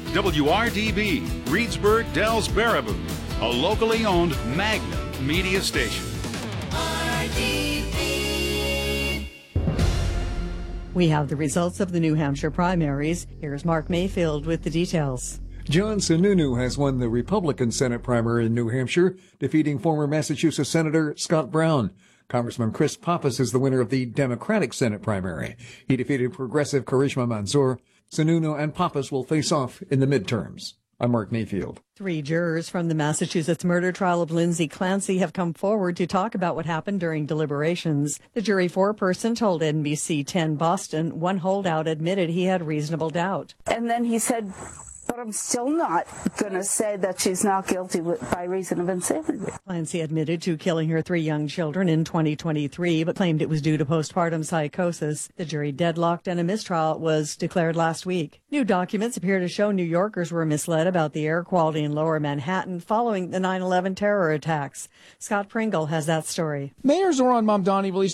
WRDB, Reedsburg, Dells, Baraboo, a locally owned Magnum media station. We have the results of the New Hampshire primaries. Here's Mark Mayfield with the details. John Sununu has won the Republican Senate primary in New Hampshire, defeating former Massachusetts Senator Scott Brown. Congressman Chris Pappas is the winner of the Democratic Senate primary. He defeated progressive Karishma Mansour. Sununu and Pappas will face off in the midterms. I'm Mark Mayfield. 3 jurors from the Massachusetts murder trial of Lindsay Clancy have come forward to talk about what happened during deliberations. The jury foreperson told NBC 10 Boston one holdout admitted he had reasonable doubt. And then he said, but I'm still not going to say that she's not guilty by reason of insanity. Clancy admitted to killing her 3 young children in 2023, but claimed it was due to postpartum psychosis. The jury deadlocked and a mistrial was declared last week. New documents appear to show New Yorkers were misled about the air quality in lower Manhattan following the 9/11 terror attacks. Scott Pringle has that story. Mayor Zoran Mamdani released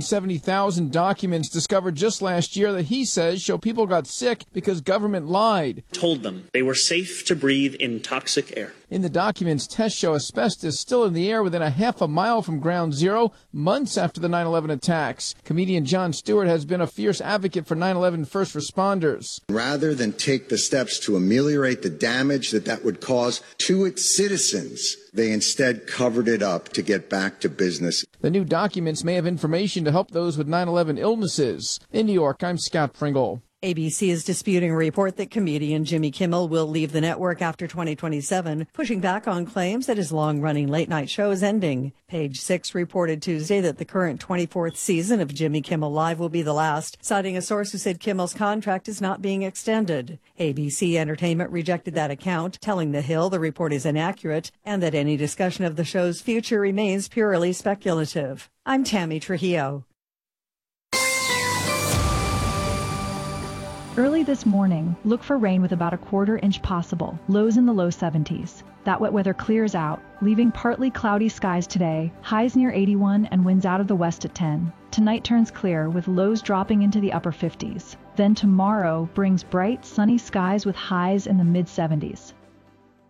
170,000 documents discovered just last year that he says show people got sick because government lied. Told them they were safe to breathe in toxic air. In the documents, tests show asbestos still in the air within a half a mile from Ground Zero, months after the 9/11 attacks. Comedian Jon Stewart has been a fierce advocate for 9/11 first responders. Rather than take the steps to ameliorate the damage that would cause to its citizens, they instead covered it up to get back to business. The new documents may have information to help those with 9/11 illnesses. In New York, I'm Scott Pringle. ABC is disputing a report that comedian Jimmy Kimmel will leave the network after 2027, pushing back on claims that his long-running late-night show is ending. Page Six reported Tuesday that the current 24th season of Jimmy Kimmel Live will be the last, citing a source who said Kimmel's contract is not being extended. ABC Entertainment rejected that account, telling The Hill the report is inaccurate and that any discussion of the show's future remains purely speculative. I'm Tammy Trujillo. Early this morning, look for rain with about a quarter-inch possible, lows in the low 70s. That wet weather clears out, leaving partly cloudy skies today, highs near 81 and winds out of the west at 10. Tonight turns clear with lows dropping into the upper 50s. Then tomorrow brings bright, sunny skies with highs in the mid-70s.